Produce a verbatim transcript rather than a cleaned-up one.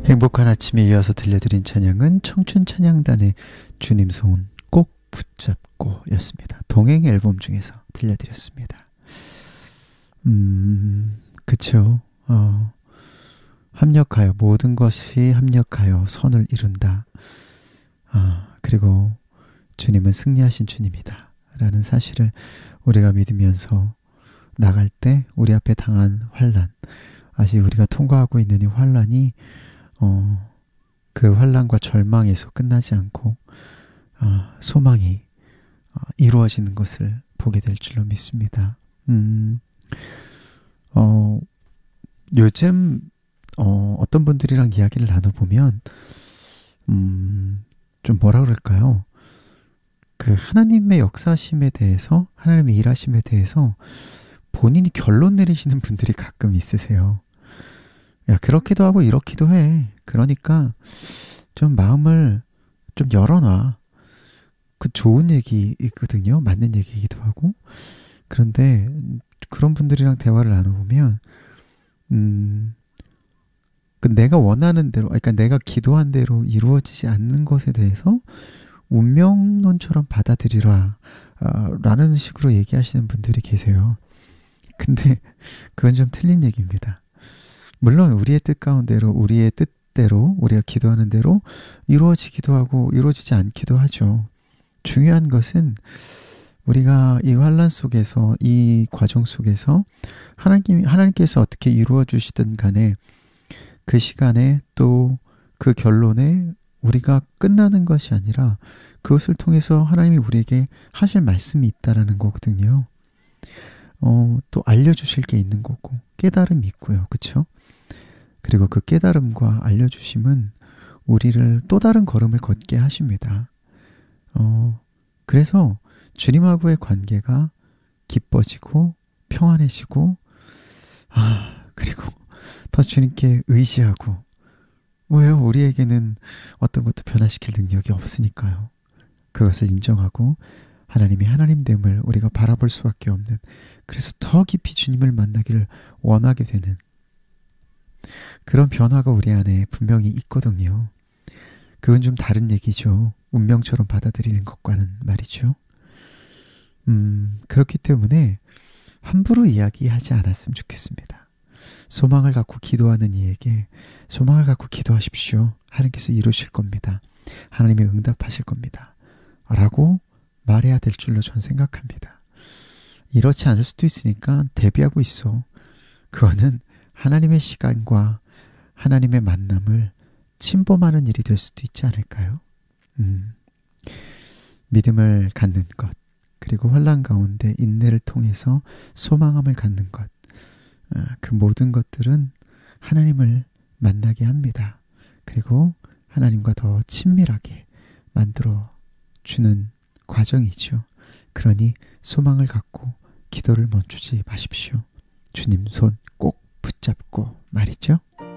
행복한 아침에 이어서 들려드린 찬양은 청춘찬양단의 주님 손 꼭 붙잡고 였습니다. 동행 앨범 중에서 들려드렸습니다. 음, 그쵸. 어, 합력하여, 모든 것이 합력하여 선을 이룬다. 아, 그리고 주님은 승리하신 주님이다 라는 사실을 우리가 믿으면서 나갈 때 우리 앞에 당한 환난, 아직 우리가 통과하고 있는 이 환난이 어, 그 환난과 절망에서 끝나지 않고 어, 소망이 어, 이루어지는 것을 보게 될 줄로 믿습니다. 음, 어, 요즘 어, 어떤 분들이랑 이야기를 나눠보면 음, 좀 뭐라 그럴까요? 그 하나님의 역사심에 대해서, 하나님의 일하심에 대해서 본인이 결론 내리시는 분들이 가끔 있으세요. 야, 그렇기도 하고 이렇기도 해. 그러니까 좀 마음을 좀 열어놔. 그 좋은 얘기이거든요. 맞는 얘기이기도 하고. 그런데 그런 분들이랑 대화를 나눠보면 음, 그 내가 원하는 대로, 그러니까 내가 기도한 대로 이루어지지 않는 것에 대해서 운명론처럼 받아들이라 어, 라는 식으로 얘기하시는 분들이 계세요. 근데 그건 좀 틀린 얘기입니다. 물론 우리의 뜻 가운데로, 우리의 뜻대로, 우리가 기도하는 대로 이루어지기도 하고 이루어지지 않기도 하죠. 중요한 것은 우리가 이 환난 속에서, 이 과정 속에서 하나님, 하나님께서 어떻게 이루어 주시든 간에 그 시간에 또 그 결론에 우리가 끝나는 것이 아니라 그것을 통해서 하나님이 우리에게 하실 말씀이 있다라는 거거든요. 어, 또 알려주실 게 있는 거고 깨달음이 있고요. 그쵸? 그리고 그 깨달음과 알려주심은 우리를 또 다른 걸음을 걷게 하십니다. 어, 그래서 주님하고의 관계가 기뻐지고 평안해지고, 아, 그리고 더 주님께 의지하고, 왜요? 우리에게는 어떤 것도 변화시킬 능력이 없으니까요. 그것을 인정하고 하나님이 하나님됨을 우리가 바라볼 수밖에 없는, 그래서 더 깊이 주님을 만나기를 원하게 되는 그런 변화가 우리 안에 분명히 있거든요. 그건 좀 다른 얘기죠. 운명처럼 받아들이는 것과는 말이죠. 음, 그렇기 때문에 함부로 이야기하지 않았으면 좋겠습니다. 소망을 갖고 기도하는 이에게 소망을 갖고 기도하십시오. 하나님께서 이루실 겁니다. 하나님이 응답하실 겁니다. 라고 말해야 될 줄로 전 생각합니다. 이렇지 않을 수도 있으니까 대비하고 있어. 그거는 하나님의 시간과 하나님의 만남을 침범하는 일이 될 수도 있지 않을까요? 음, 믿음을 갖는 것, 그리고 환난 가운데 인내를 통해서 소망함을 갖는 것, 아, 그 모든 것들은 하나님을 만나게 합니다. 그리고 하나님과 더 친밀하게 만들어 주는 과정이죠. 그러니 소망을 갖고 기도를 멈추지 마십시오. 주님 손 꼭 붙잡고 말이죠.